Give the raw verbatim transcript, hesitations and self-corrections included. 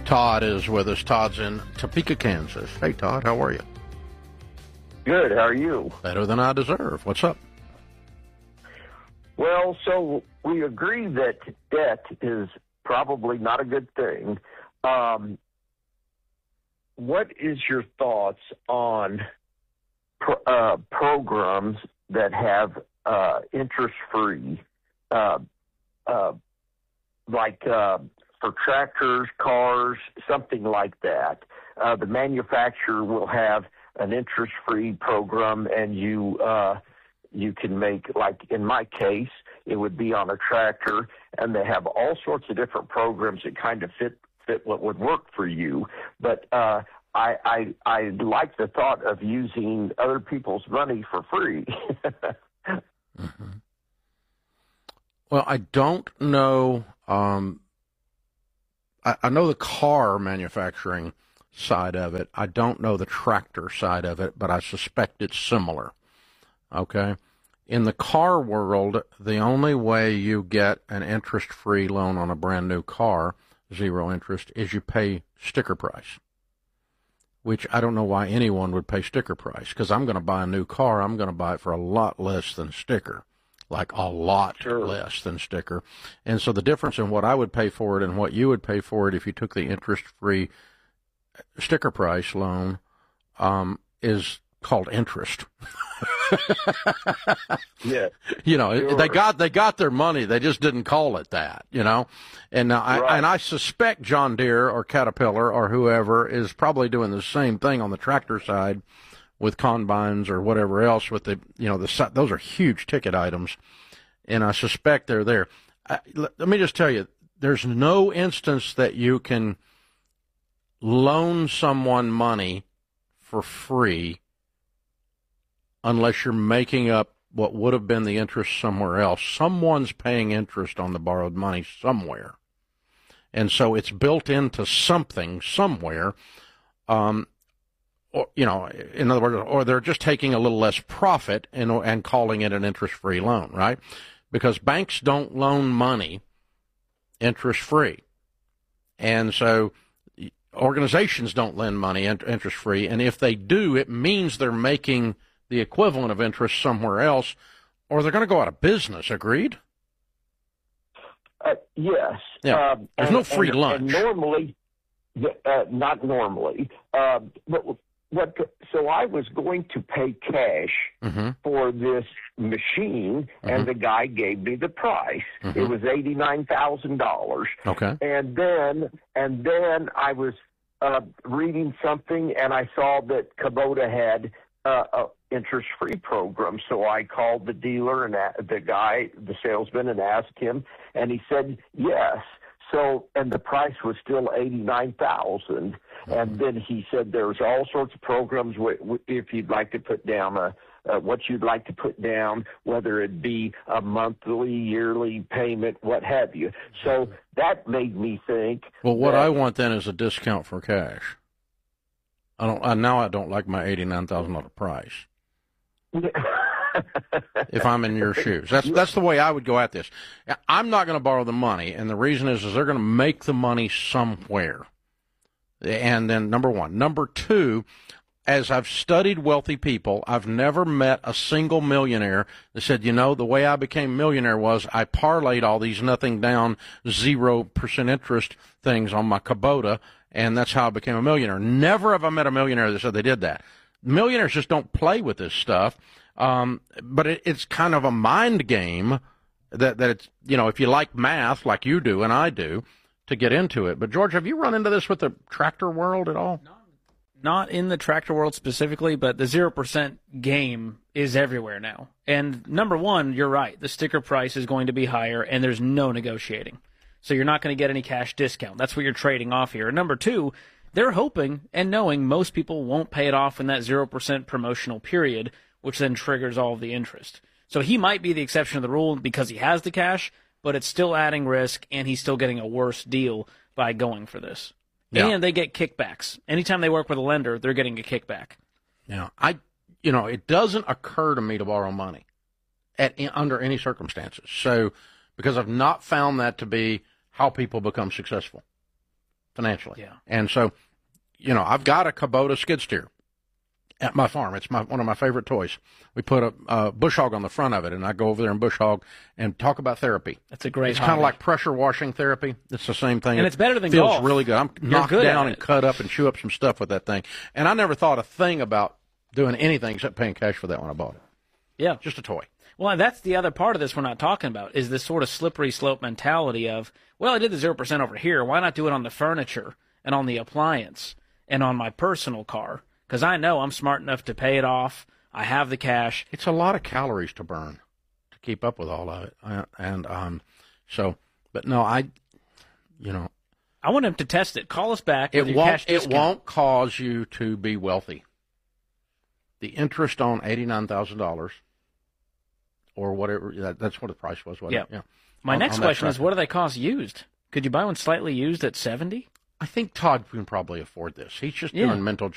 Todd is with us. Todd's in Topeka, Kansas. Hey, Todd, how are you? Good. How are you? Better than I deserve. What's up? Well, so we agree that debt is probably not a good thing. Um, what is your thoughts on pro- uh, programs that have uh, interest-free, uh, uh, like uh, for tractors, cars, something like that? Uh, the manufacturer will have an interest-free program, and you uh, you can make, like in my case, it would be on a tractor, and they have all sorts of different programs that kind of fit fit what would work for you. But uh, I, I I like the thought of using other people's money for free. Mm-hmm. Well, I don't know. Um, I, I know the car manufacturing side of it. I don't know the tractor side of it, but I suspect it's similar. Okay. In the car world, the only way you get an interest-free loan on a brand new car, zero interest, is you pay sticker price, which I don't know why anyone would pay sticker price, because I'm going to buy a new car. I'm going to buy it for a lot less than sticker, like a lot Sure. less than sticker. And so the difference in what I would pay for it and what you would pay for it if you took the interest-free sticker price loan um, is called interest. Yeah, you know, sure. they got they got their money. They just didn't call it that. You know, and now I Right. and I suspect John Deere or Caterpillar or whoever is probably doing the same thing on the tractor side with combines or whatever else. With the you know the those are huge ticket items, and I suspect they're there. I, let me just tell you, there's no instance that you can loan someone money for free unless you're making up what would have been the interest somewhere else. Someone's paying interest on the borrowed money somewhere. And so it's built into something somewhere. Um, or, you know, in other words, or they're just taking a little less profit and, and calling it an interest-free loan, right? Because banks don't loan money interest-free. And so organizations don't lend money interest-free. And if they do, it means they're making the equivalent of interest somewhere else, or they're going to go out of business. Agreed? Uh, yes. Yeah. Um, There's and, no free and, lunch. And normally, uh, not normally. Uh, but what? So I was going to pay cash mm-hmm. for this machine, mm-hmm. and the guy gave me the price. Mm-hmm. It was eighty-nine thousand dollars. Okay. And then, and then I was uh, reading something, and I saw that Kubota had uh, a interest-free program. So I called the dealer and a- the guy, the salesman, and asked him, and he said yes. So, and the price was still eighty-nine thousand. Mm-hmm. And then he said there's all sorts of programs w- w- if you'd like to put down a uh, what you'd like to put down, whether it be a monthly, yearly payment, what have you. So that made me think. Well, what that, I want then is a discount for cash. I don't. I, now I don't like my eighty-nine thousand dollar price. If I'm in your shoes, that's that's the way I would go at this. I'm not going to borrow the money, and the reason is, is they're going to make the money somewhere. And then number one, number two, as I've studied wealthy people, I've never met a single millionaire that said, you know, the way I became millionaire was I parlayed all these nothing down zero percent interest things on my Kubota, and that's how I became a millionaire. Never have I met a millionaire that said they did that. Millionaires just don't play with this stuff. Um, but it, it's kind of a mind game that, that it's, you know, if you like math like you do and I do, to get into it. But, George, have you run into this with the tractor world at all? Not, not in the tractor world specifically, but the zero percent game is everywhere now. And number one, you're right. The sticker price is going to be higher, and there's no negotiating. So you're not going to get any cash discount. That's what you're trading off here. And number two, they're hoping and knowing most people won't pay it off in that zero percent promotional period, which then triggers all of the interest. So he might be the exception to the rule because he has the cash, but it's still adding risk, and he's still getting a worse deal by going for this. Yeah. And they get kickbacks. Anytime they work with a lender, they're getting a kickback. Yeah, I, you know, it doesn't occur to me to borrow money at under any circumstances. So, because I've not found that to be how people become successful. financially. Yeah. And so, you know, I've got a Kubota skid steer at my farm. It's my one of my favorite toys. We put a, a bush hog on the front of it, and I go over there and bush hog and talk about therapy. That's a great It's hobby. kind of like pressure washing therapy. It's the same thing. And it it's better than feels golf. really good. I'm You're knocked good at down it. and cut up and chew up some stuff with that thing. And I never thought a thing about doing anything except paying cash for that when I bought it. Yeah. Just a toy. Well, that's the other part of this we're not talking about, is this sort of slippery slope mentality of, well, I did the zero percent over here. Why not do it on the furniture and on the appliance and on my personal car? Because I know I'm smart enough to pay it off. I have the cash. It's a lot of calories to burn to keep up with all of it. Uh, and um, so, but no, I, you know. I want him to test it. Call us back with It your won't, cash it discount. won't cause you to be wealthy. The interest on eighty-nine thousand dollars or whatever, that, that's what the price was, wasn't Yeah. it? Yeah. My On- next on that question is, tractor. what do they cost used? Could you buy one slightly used at seventy? I think Todd can probably afford this. He's just Yeah. doing mental